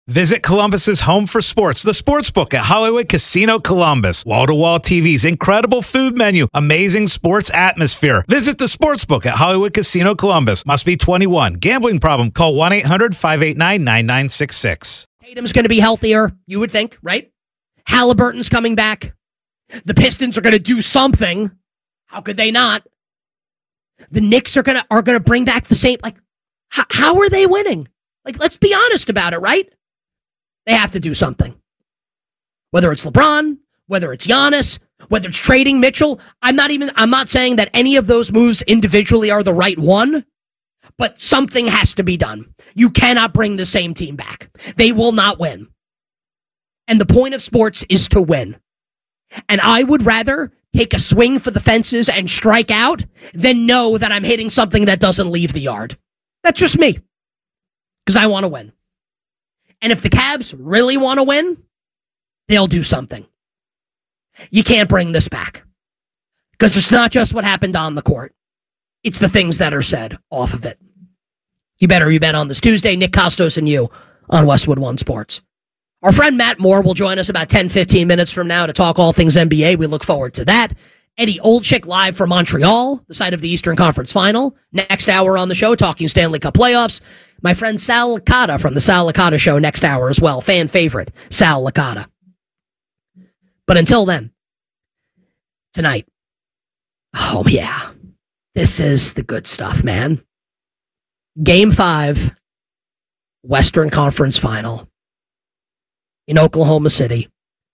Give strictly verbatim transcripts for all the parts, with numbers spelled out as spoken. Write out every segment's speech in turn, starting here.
Visit Columbus's home for sports, the Sportsbook at Hollywood Casino Columbus. Wall-to-wall T Vs, incredible food menu, amazing sports atmosphere. Visit the Sportsbook at Hollywood Casino Columbus. Must be twenty-one. Gambling problem? Call one eight hundred five eight nine nine nine six six. Tatum's going to be healthier, you would think, right? Halliburton's coming back. The Pistons are going to do something. How could they not? The Knicks are going to are going to bring back the same. Like, how, how are they winning? Like, let's be honest about it, right? They have to do something. Whether it's LeBron, whether it's Giannis, whether it's trading Mitchell. I'm not even, I'm not saying that any of those moves individually are the right one, but something has to be done. You cannot bring the same team back. They will not win. And the point of sports is to win. And I would rather take a swing for the fences and strike out than know that I'm hitting something that doesn't leave the yard. That's just me. Because I want to win. And if the Cavs really want to win, they'll do something. You can't bring this back. Because it's not just what happened on the court. It's the things that are said off of it. You better you bet on this Tuesday. Nick Costos and you on Westwood One Sports. Our friend Matt Moore will join us about ten, fifteen minutes from now to talk all things N B A. We look forward to that. Eddie Olczyk live from Montreal, the site of the Eastern Conference Final. Next hour on the show, talking Stanley Cup playoffs. My friend Sal Licata from the Sal Licata Show next hour as well. Fan favorite, Sal Licata. But until then, tonight, oh yeah, this is the good stuff, man. Game five, Western Conference Final in Oklahoma City.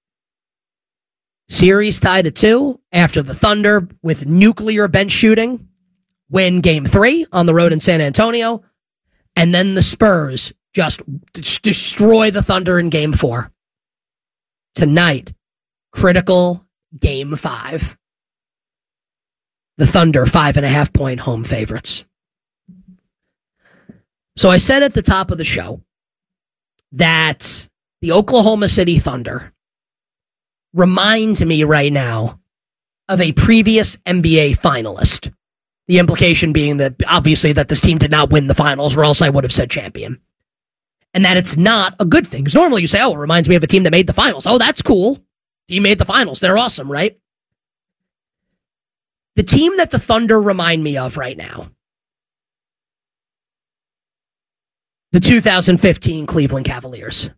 Series tied at two after the Thunder, with nuclear bench shooting, win game three on the road in San Antonio. And then the Spurs just d- destroy the Thunder in game four. Tonight, critical game five. The Thunder, five and a half point home favorites. So I said at the top of the show that the Oklahoma City Thunder remind me right now of a previous N B A finalist. The implication being that, obviously, that this team did not win the finals, or else I would have said champion. And that it's not a good thing. Because normally you say, oh, it reminds me of a team that made the finals. Oh, that's cool. Team made the finals. They're awesome, right? The team that the Thunder remind me of right now, the two thousand fifteen Cleveland Cavaliers.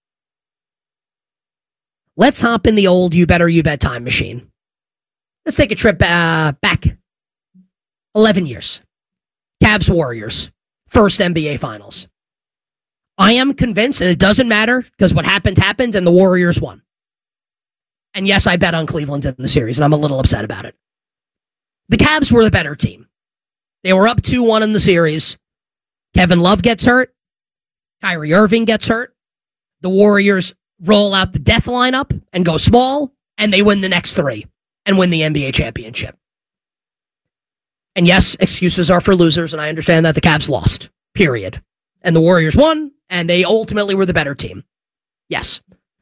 Let's hop in the old You Better You Bet time machine. Let's take a trip uh, back eleven years. Cavs Warriors. First N B A Finals. I am convinced, and it doesn't matter, because what happened happened, and the Warriors won. And yes, I bet on Cleveland in the series, and I'm a little upset about it. The Cavs were the better team. They were up two one in the series. Kevin Love gets hurt. Kyrie Irving gets hurt. The Warriors roll out the death lineup and go small, and they win the next three and win the N B A championship. And yes, excuses are for losers, and I understand that the Cavs lost, period. And the Warriors won, and they ultimately were the better team. Yes.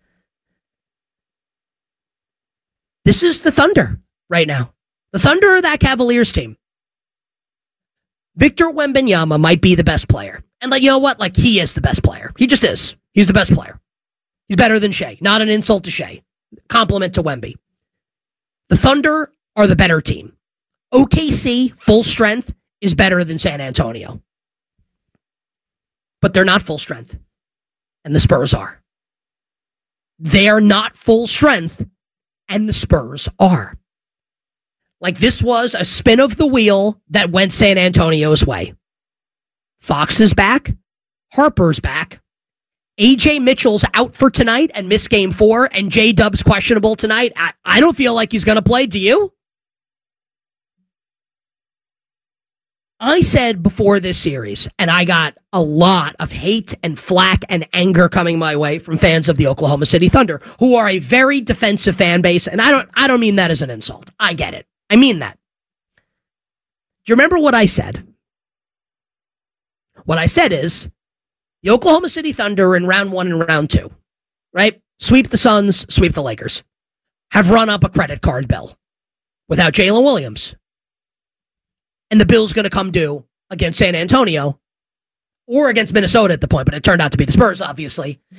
This is the Thunder right now. The Thunder are that Cavaliers team. Victor Wembanyama might be the best player. And like, you know what? Like, he is the best player. He just is. He's the best player. He's better than Shea. Not an insult to Shea. Compliment to Wemby. The Thunder are the better team. O K C, full strength, is better than San Antonio. But they're not full strength. And the Spurs are. They are not full strength. And the Spurs are. Like, this was a spin of the wheel that went San Antonio's way. Fox is back. Harper's back. A J Mitchell's out for tonight and missed game four, and J-Dub's questionable tonight. I, I don't feel like he's going to play. Do you? I said before this series, and I got a lot of hate and flack and anger coming my way from fans of the Oklahoma City Thunder, who are a very defensive fan base, and I don't I don't mean that as an insult. I get it. I mean that. Do you remember what I said? What I said is, the Oklahoma City Thunder in round one and round two, right? Sweep the Suns, sweep the Lakers. Have run up a credit card bill without Jalen Williams. And the bill's going to come due against San Antonio or against Minnesota at the point, but it turned out to be the Spurs, obviously,